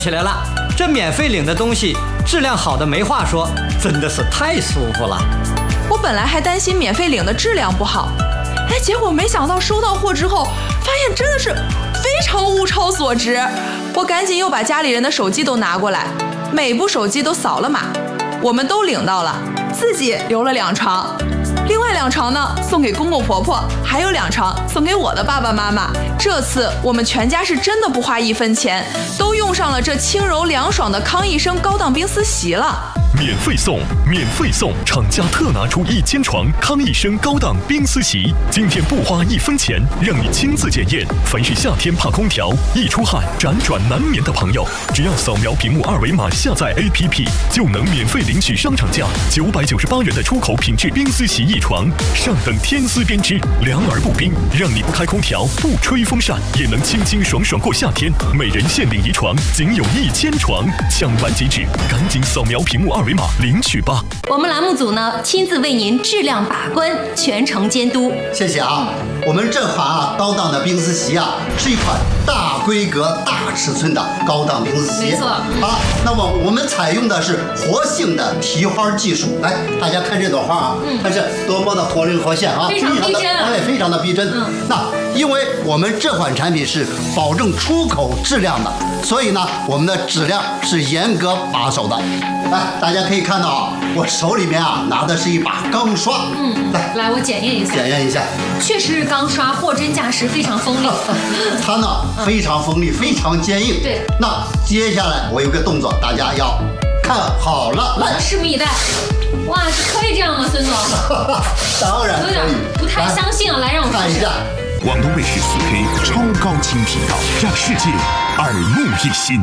起来了。这免费领的东西质量好的没话说，真的是太舒服了。 我本来还担心免费领的质量不好，结果没想到收到货之后，发现真的是非常物超所值。我赶紧又把家里人的手机都拿过来，每部手机都扫了码，我们都领到了，自己留了2床，另外2床呢送给公公婆婆，还有2床送给我的爸爸妈妈。这次我们全家是真的不花1分钱，都用上了这轻柔凉爽的康益生高档冰丝席了。 免费送，免费送！厂家特拿出1000床康益生高档冰丝席，今天不花1分钱，让你亲自检验。凡是夏天怕空调、易出汗、辗转难眠的朋友，只要扫描屏幕2维码下载 APP， 就能免费领取商场价998元的出口品质冰丝席1床，上等天丝编织，凉而不冰，让你不开空调、不吹风扇也能清清爽爽过夏天。每人限领1床，仅有1000床，抢完即止，赶紧扫描屏幕2维码领取吧。 我们栏目组呢亲自为您质量把关，全程监督。 谢谢啊！我们这款高档的冰丝席是一款大规格、大尺寸的高档冰丝席。 没错那么我们采用的是活性的提花技术。来，大家看这朵花看是多么的活灵活现非常逼真非常的逼真。那因为我们这款产品是保证出口质量的，所以呢，我们的质量是严格把守的。来，大家可以看到我手里面拿的是一把钢刷。 来，我检验一下。 检验一下， 确实是钢刷，货真价实，非常锋利。 它呢非常锋利，非常坚硬。 对。 那接下来我有个动作，大家要看好了，来， 拭目以待。哇，可以这样吗，孙总？ 当然可以。 有点不太相信啊，来让我看一下。 广东卫视4K 超高清频道，让世界耳目一新。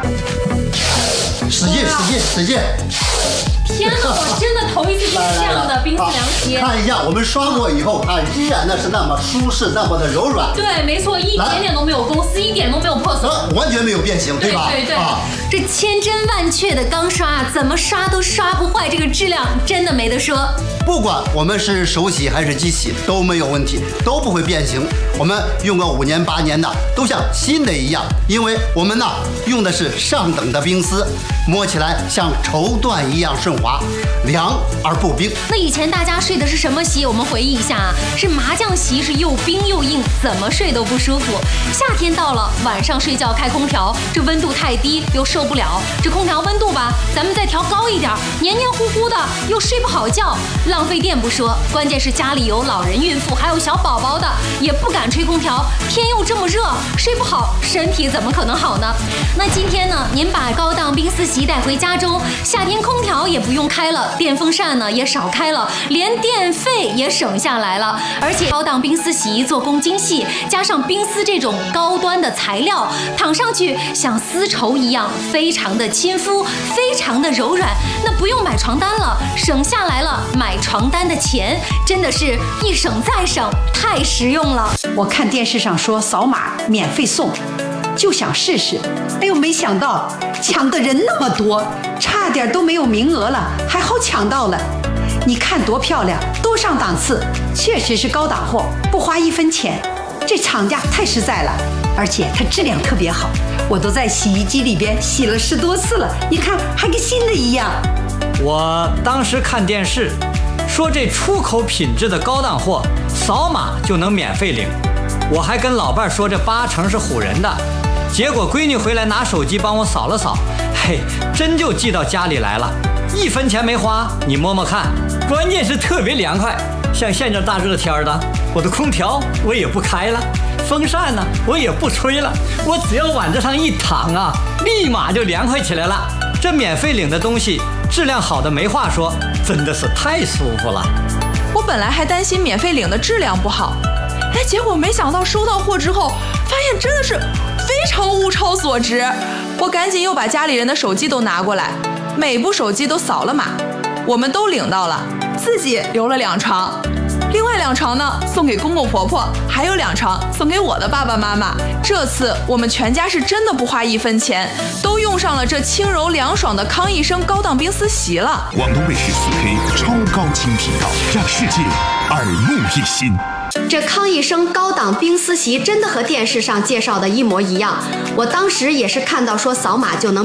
使劲，使劲，使劲！ 天哪，我真的头一次用这样的冰丝凉席。 看一下，我们刷过以后，它依然的是那么舒适，那么的柔软。 对，没错，一点点都没有公司，一点都没有破损， 完全没有变形，对吧？ 对对对。这千真万确的钢刷，怎么刷都刷不坏，这个质量真的没得说。 不管我们是手洗还是机洗都没有问题，都不会变形。我们用个5年8年的，都像新的一样，因为我们呢用的是上等的冰丝，摸起来像绸缎一样顺滑，凉而不冰。 那以前大家睡的是什么席？我们回忆一下是麻将席，是又冰又硬，怎么睡都不舒服。夏天到了，晚上睡觉开空调，这温度太低又受不了，这空调温度吧，咱们再调高一点，黏黏糊糊的又睡不好觉，浪费电不说，关键是家里有老人、孕妇还有小宝宝的，也不敢吹空调，天又这么热，睡不好，身体怎么可能好呢？那今天呢，您把高档冰丝席带回家中，夏天空调也不用开了，电风扇呢也少开了，连电费也省下来了。而且高档冰丝席做工精细，加上冰丝这种高端的材料，躺上去像丝绸一样，非常的亲肤，非常的柔软。那不用买床单了，省下来了买床单的钱，真的是一省再省，太实用了。 我看电视上说扫码免费送，就想试试，哎呦，没想到抢的人那么多，差点都没有名额了，还好抢到了。你看多漂亮，多上档次，确实是高档货，不花1分钱，这厂家太实在了，而且它质量特别好，我都在洗衣机里边洗了10多次了，你看还跟新的一样。 我当时看电视说这出口品质的高档货扫码就能免费领，我还跟老伴说这8成是唬人的，结果闺女回来拿手机帮我扫了扫，嘿，真就寄到家里来了，1分钱没花，你摸摸看，关键是特别凉快。像现在大热天的，我的空调我也不开了，风扇呢我也不吹了，我只要往这上一躺立马就凉快起来了。这免费领的东西质量好的没话说，真的是太舒服了。 我本来还担心免费领的质量不好，结果没想到收到货之后，发现真的是非常物超所值。我赶紧又把家里人的手机都拿过来，每部手机都扫了码，我们都领到了，自己留了2床，另外2床呢送给公公婆婆，还有2床送给我的爸爸妈妈。这次我们全家是真的不花1分钱，都用上了这轻柔凉爽的康益生高档冰丝席了。 广东卫视4K 超高清频道，让世界耳目一新。 这康益生高档冰丝席真的和电视上介绍的一模一样，我当时也是看到说扫码就能